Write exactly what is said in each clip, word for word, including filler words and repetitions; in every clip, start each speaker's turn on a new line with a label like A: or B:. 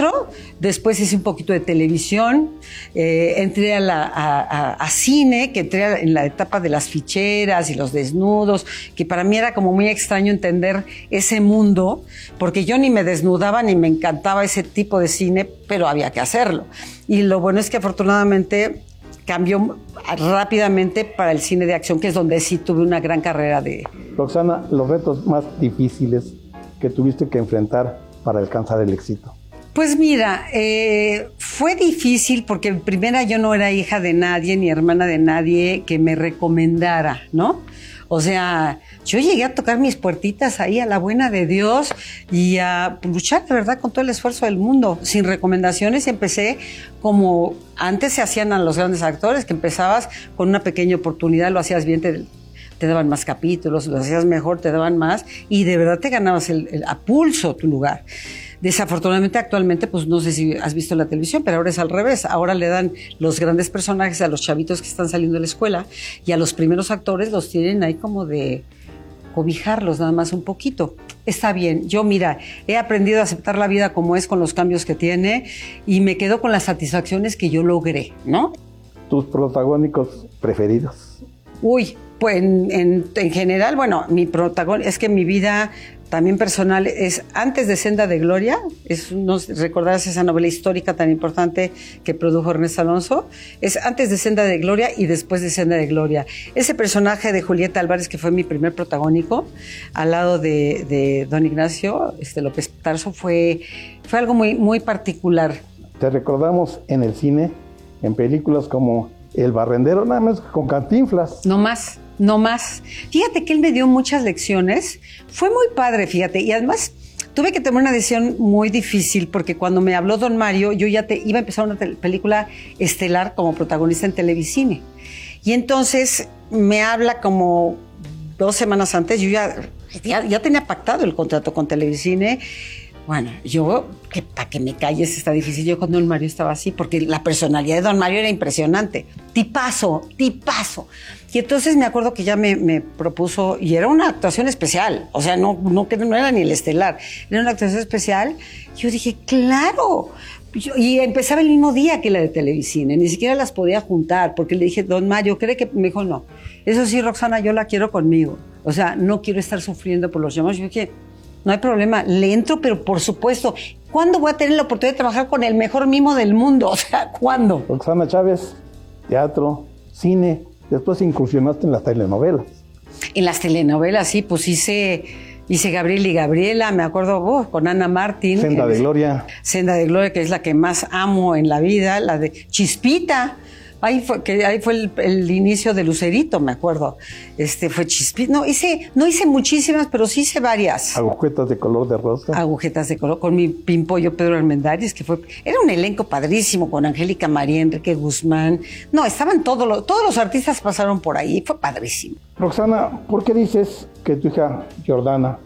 A: teatro, después hice un poquito de televisión, eh, entré a, la, a, a, a cine, que entré en la etapa de las ficheras y los desnudos, que para mí era como muy extraño entender ese mundo, porque yo ni me desnudaba ni me encantaba ese tipo de cine, pero había que hacerlo. Y lo bueno es que afortunadamente cambió rápidamente para el cine de acción, que es donde sí tuve una gran carrera de...
B: Roxana, los retos más difíciles que tuviste que enfrentar para alcanzar el éxito.
A: Pues mira, eh, fue difícil porque en primera yo no era hija de nadie ni hermana de nadie que me recomendara, ¿no? O sea, yo llegué a tocar mis puertitas ahí a la buena de Dios y a luchar de verdad con todo el esfuerzo del mundo, sin recomendaciones. Empecé como antes se hacían a los grandes actores, que empezabas con una pequeña oportunidad, lo hacías bien, te, te daban más capítulos, lo hacías mejor, te daban más y de verdad te ganabas el, el, a pulso tu lugar. Desafortunadamente, actualmente, pues no sé si has visto la televisión, pero ahora es al revés. Ahora le dan los grandes personajes a los chavitos que están saliendo de la escuela y a los primeros actores los tienen ahí como de cobijarlos nada más un poquito. Está bien. Yo, mira, he aprendido a aceptar la vida como es con los cambios que tiene y me quedo con las satisfacciones que yo logré, ¿no?
B: ¿Tus protagónicos preferidos?
A: Uy, pues en, en, en general, bueno, mi protagónico es que mi vida también personal es antes de Senda de Gloria, es, no recordarás esa novela histórica tan importante que produjo Ernesto Alonso, es antes de Senda de Gloria y después de Senda de Gloria. Ese personaje de Julieta Álvarez, que fue mi primer protagónico, al lado de, de don Ignacio este, López Tarso, fue, fue algo muy, muy particular.
B: Te recordamos en el cine, en películas como El Barrendero, nada más con Cantinflas.
A: No más. No más. Fíjate que él me dio muchas lecciones. Fue muy padre, fíjate. Y además tuve que tomar una decisión muy difícil porque cuando me habló don Mario, yo ya te, iba a empezar una película estelar como protagonista en Televicine. Y entonces me habla como dos semanas antes. Yo ya, ya, ya tenía pactado el contrato con Televicine. Bueno, yo, que para que me calles está difícil. Yo con don Mario estaba así, porque la personalidad de don Mario era impresionante. Tipazo, tipazo. Y entonces me acuerdo que ya me, me propuso, y era una actuación especial, o sea, no, no, no era ni el estelar, era una actuación especial. Yo dije, claro. Yo, y empezaba el mismo día que la de Televicine, ni siquiera las podía juntar, porque le dije, don Mario, ¿cree que? Me dijo, no. Eso sí, Roxana, yo la quiero conmigo. O sea, no quiero estar sufriendo por los llamados. Yo dije, no hay problema, le entro, pero por supuesto, ¿cuándo voy a tener la oportunidad de trabajar con el mejor mimo del mundo? O sea, ¿cuándo?
B: Roxana Chávez, teatro, cine, después incursionaste en las telenovelas.
A: En las telenovelas, sí, pues hice, hice Gabriel y Gabriela, me acuerdo, uh, con Ana Martín.
B: Senda de Gloria.
A: Senda de Gloria, que es la que más amo en la vida, la de Chispita. Ahí fue, que ahí fue el, el inicio de Lucerito, me acuerdo. Este fue Chispita. No hice, no hice muchísimas, pero sí hice varias.
B: Agujetas de color de rosa.
A: Agujetas de color, con mi pimpollo Pedro Armendáriz, que fue, era un elenco padrísimo, con Angélica María, Enrique Guzmán. No, estaban todos los, todos los artistas pasaron por ahí, fue padrísimo.
B: Roxana, ¿por qué dices que tu hija Jordana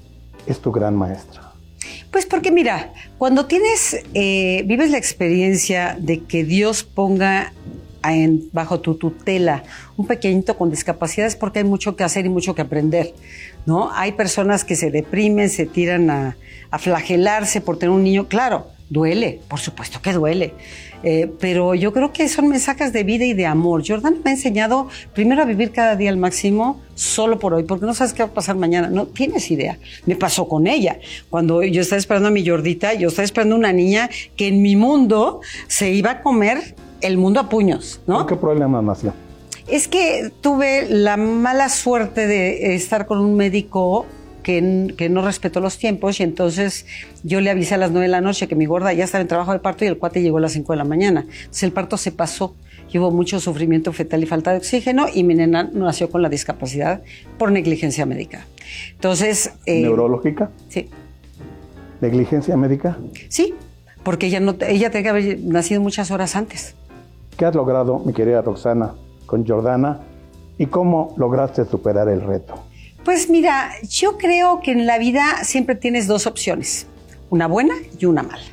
B: es tu gran maestra?
A: Pues porque mira, cuando tienes, eh, vives la experiencia de que Dios ponga En, bajo tu tutela un pequeñito con discapacidad, es porque hay mucho que hacer y mucho que aprender, ¿no? Hay personas que se deprimen, se tiran a, a flagelarse por tener un niño. Claro, duele, por supuesto que duele, eh, pero yo creo que son mensajes de vida y de amor. Jordana me ha enseñado primero a vivir cada día al máximo, solo por hoy, porque no sabes qué va a pasar mañana, no tienes idea. Me pasó con ella, cuando yo estaba esperando a mi Jordita, yo estaba esperando una niña que en mi mundo se iba a comer el mundo a puños, ¿no?
B: ¿Qué problema nació?
A: Es que tuve la mala suerte de estar con un médico que, que no respetó los tiempos y entonces yo le avisé a las nueve de la noche que mi gorda ya estaba en trabajo de parto y el cuate llegó a las cinco de la mañana. Entonces el parto se pasó y hubo mucho sufrimiento fetal y falta de oxígeno y mi nena nació con la discapacidad por negligencia médica. Entonces...
B: Eh, ¿Neurológica?
A: Sí.
B: ¿Negligencia médica?
A: Sí, porque ella, no, ella tenía que haber nacido muchas horas antes.
B: ¿Qué has logrado, mi querida Roxana, con Jordana y cómo lograste superar el reto?
A: Pues mira, yo creo que en la vida siempre tienes dos opciones, una buena y una mala.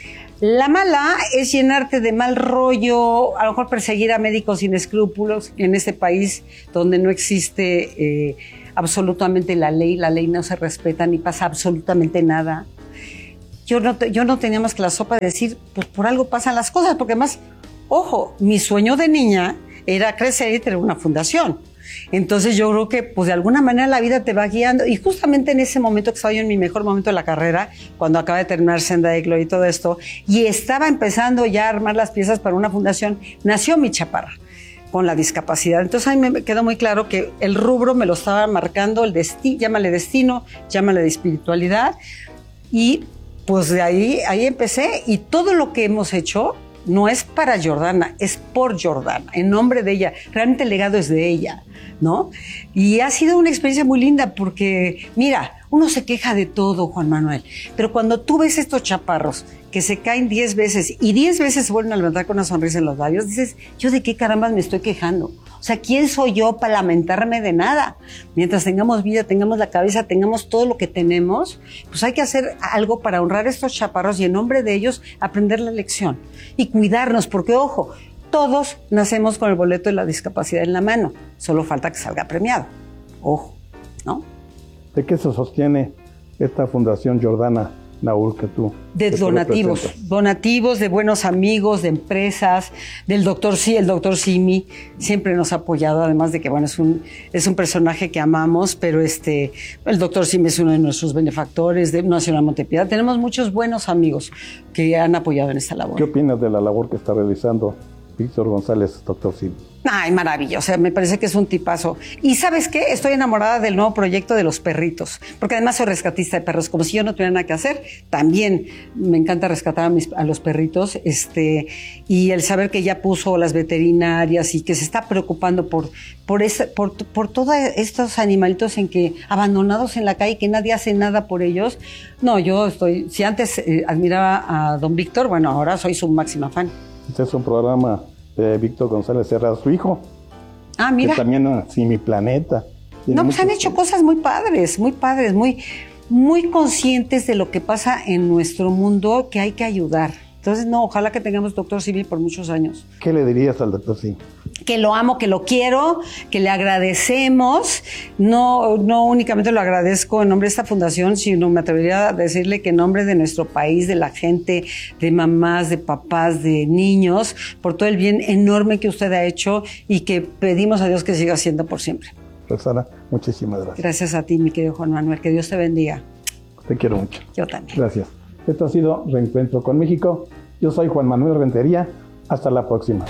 A: La mala es llenarte de mal rollo, a lo mejor perseguir a médicos sin escrúpulos en este país donde no existe eh, absolutamente la ley, la ley no se respeta ni pasa absolutamente nada. yo no, yo no tenía más que la sopa de decir, pues por algo pasan las cosas, porque además, ojo, mi sueño de niña era crecer y tener una fundación. Entonces yo creo que pues de alguna manera la vida te va guiando, y justamente en ese momento que estaba yo en mi mejor momento de la carrera, cuando acaba de terminar Senda de Gloria y todo esto, y estaba empezando ya a armar las piezas para una fundación, nació mi chaparra con la discapacidad. Entonces a mí me quedó muy claro que el rubro me lo estaba marcando el destino, llámale destino, llámale de espiritualidad, y pues de ahí, ahí empecé, y todo lo que hemos hecho no es para Jordana, es por Jordana, en nombre de ella. Realmente el legado es de ella, ¿no? Y ha sido una experiencia muy linda porque, mira, uno se queja de todo, Juan Manuel, pero cuando tú ves estos chaparros que se caen diez veces y diez veces se vuelven a levantar con una sonrisa en los labios, dices, ¿yo de qué carambas me estoy quejando? O sea, ¿quién soy yo para lamentarme de nada? Mientras tengamos vida, tengamos la cabeza, tengamos todo lo que tenemos, pues hay que hacer algo para honrar a estos chaparros y en nombre de ellos aprender la lección y cuidarnos, porque ojo, todos nacemos con el boleto de la discapacidad en la mano, solo falta que salga premiado. Ojo, ¿no?
B: ¿De qué se sostiene esta Fundación Jordana Naur que tú?
A: De
B: que
A: donativos,
B: tú
A: donativos de buenos amigos, de empresas, del doctor Sí, el doctor Simi siempre nos ha apoyado, además de que bueno, es un, es un personaje que amamos, pero este, el doctor Simi es uno de nuestros benefactores de Nacional Montepiedad. Tenemos muchos buenos amigos que han apoyado en esta labor.
B: ¿Qué opinas de la labor que está realizando Víctor González, doctor Simi?
A: Ay, maravilloso, o sea, me parece que es un tipazo. Y ¿sabes qué? Estoy enamorada del nuevo proyecto de los perritos, porque además soy rescatista de perros, como si yo no tuviera nada que hacer. También me encanta rescatar a, mis, a los perritos, este, y el saber que ya puso las veterinarias y que se está preocupando por, por, ese, por, por todos estos animalitos en que, abandonados en la calle, que nadie hace nada por ellos. No, yo estoy, si antes eh, admiraba a don Víctor, bueno, ahora soy su máxima fan.
B: Este es un programa de Víctor González Serra, su hijo.
A: Ah, mira.
B: Que también así mi planeta.
A: No, pues han hecho cosas muy padres, muy padres, muy, muy conscientes de lo que pasa en nuestro mundo, que hay que ayudar. Entonces, no, ojalá que tengamos doctor Simi por muchos años.
B: ¿Qué le dirías al doctor Simi?
A: Que lo amo, que lo quiero, que le agradecemos. No, no únicamente lo agradezco en nombre de esta fundación, sino me atrevería a decirle que en nombre de nuestro país, de la gente, de mamás, de papás, de niños, por todo el bien enorme que usted ha hecho y que pedimos a Dios que siga haciendo por siempre.
B: Roxana, muchísimas gracias.
A: Gracias a ti, mi querido Juan Manuel. Que Dios te bendiga.
B: Te quiero mucho.
A: Yo también.
B: Gracias. Esto ha sido Reencuentro con México. Yo soy Juan Manuel Rentería. Hasta la próxima.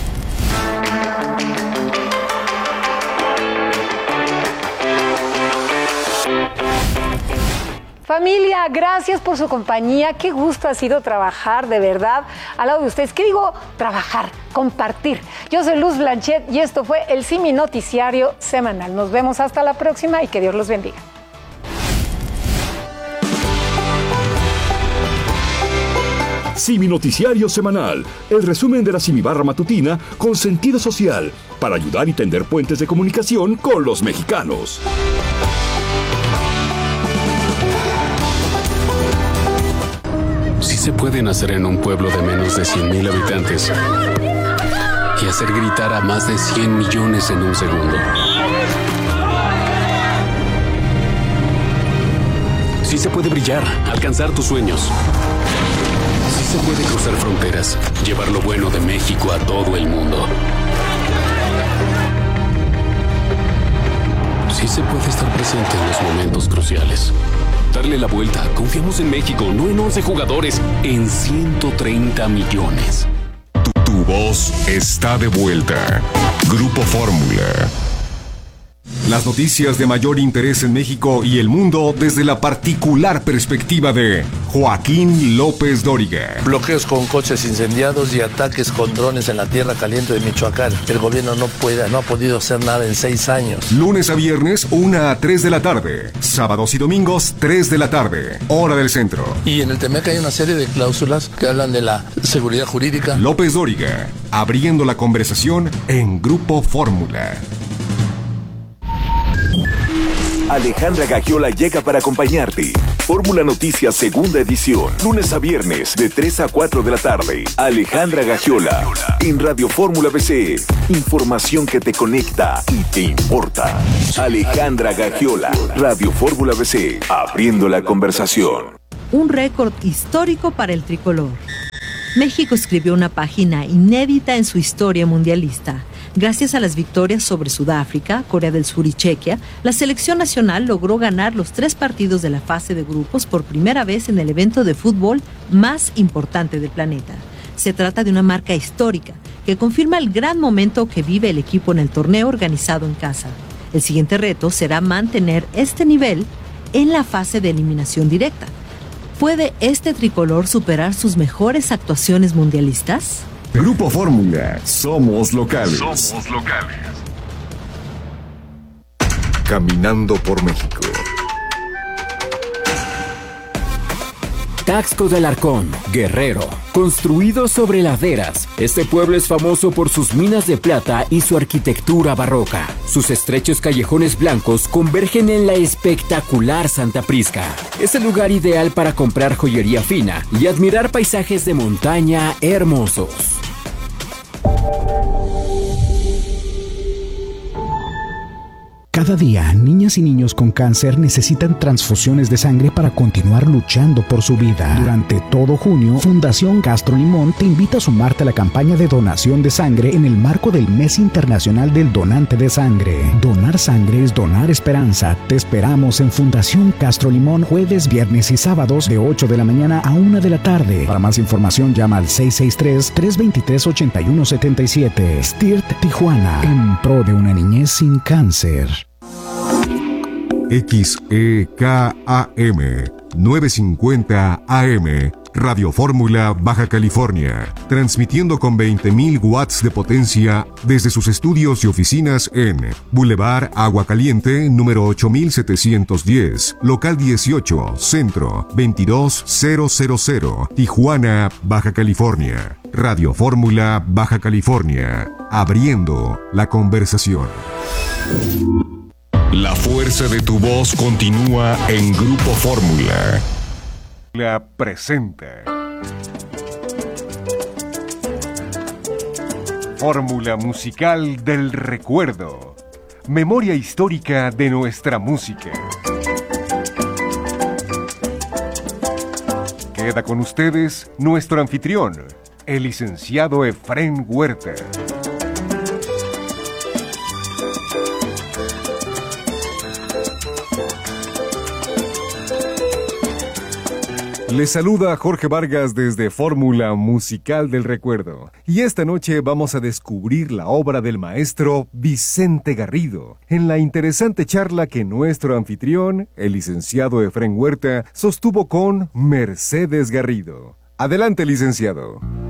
C: Familia, gracias por su compañía. Qué gusto ha sido trabajar, de verdad, al lado de ustedes. ¿Qué digo? Trabajar, compartir. Yo soy Luz Blanchet y esto fue el Simi Noticiario Semanal. Nos vemos hasta la próxima y que Dios los bendiga.
D: Simi Noticiario Semanal, el resumen de la Simibarra matutina con sentido social para ayudar y tender puentes de comunicación con los mexicanos.
E: Sí se puede nacer en un pueblo de menos de cien mil habitantes y hacer gritar a más de cien millones en un segundo. Sí se puede brillar, alcanzar tus sueños. Sí se puede cruzar fronteras, llevar lo bueno de México a todo el mundo. Sí se puede estar presente en los momentos cruciales. Darle la vuelta. Confiamos en México, no en once jugadores, en ciento treinta millones.
F: Tu, tu voz está de vuelta. Grupo Fórmula. Las noticias de mayor interés en México y el mundo desde la particular perspectiva de Joaquín López Dóriga.
G: Bloqueos con coches incendiados y ataques con drones en la tierra caliente de Michoacán. El gobierno no puede, no ha podido hacer nada en seis años.
F: Lunes a viernes, una a tres de la tarde. Sábados y domingos, tres de la tarde. Hora del centro.
G: Y en el Temec hay una serie de cláusulas que hablan de la seguridad jurídica.
F: López Dóriga, abriendo la conversación en Grupo Fórmula.
H: Alejandra Gagiola llega para acompañarte. Fórmula Noticias segunda edición, lunes a viernes de tres a cuatro de la tarde. Alejandra Gagiola en Radio Fórmula B C. Información que te conecta y te importa. Alejandra Gagiola, Radio Fórmula B C, abriendo la conversación.
I: un récord histórico para el tricolor. México escribió una página inédita en su historia mundialista. Gracias a las victorias sobre Sudáfrica, Corea del Sur y Chequia, la selección nacional logró ganar los tres partidos de la fase de grupos por primera vez en el evento de fútbol más importante del planeta. Se trata de una marca histórica que confirma el gran momento que vive el equipo en el torneo organizado en casa. El siguiente reto será mantener este nivel en la fase de eliminación directa. ¿Puede este tricolor superar sus mejores actuaciones mundialistas?
F: Grupo Fórmula, somos locales.
H: Somos locales.
F: Caminando por México.
J: Taxco de Alarcón, Guerrero. Construido sobre laderas, este pueblo es famoso por sus minas de plata y su arquitectura barroca. Sus estrechos callejones blancos convergen en la espectacular Santa Prisca. Es el lugar ideal para comprar joyería fina y admirar paisajes de montaña hermosos.
K: Cada día, niñas y niños con cáncer necesitan transfusiones de sangre para continuar luchando por su vida. Durante todo junio, Fundación Castro Limón te invita a sumarte a la campaña de donación de sangre en el marco del Mes Internacional del Donante de Sangre. Donar sangre es donar esperanza. Te esperamos en Fundación Castro Limón jueves, viernes y sábados de ocho de la mañana a una de la tarde. Para más información llama al seis seis tres, tres dos tres, ocho uno siete siete. S T I R T Tijuana, en pro de una niñez sin cáncer.
F: X E K A M novecientos cincuenta A M Radio Fórmula Baja California, transmitiendo con veinte mil watts de potencia desde sus estudios y oficinas en Boulevard Agua Caliente, número ocho mil setecientos diez, local dieciocho, centro veintidós mil, Tijuana, Baja California. Radio Fórmula Baja California, abriendo la conversación.
H: La fuerza de tu voz continúa en Grupo Fórmula.
F: La presenta. Fórmula musical del recuerdo. Memoria histórica de nuestra música. Queda con ustedes nuestro anfitrión, el licenciado Efrén Huerta. Les saluda Jorge Vargas desde Fórmula Musical del Recuerdo. Y esta noche vamos a descubrir la obra del maestro Vicente Garrido, en la interesante charla que nuestro anfitrión, el licenciado Efrén Huerta, sostuvo con Mercedes Garrido. Adelante, licenciado.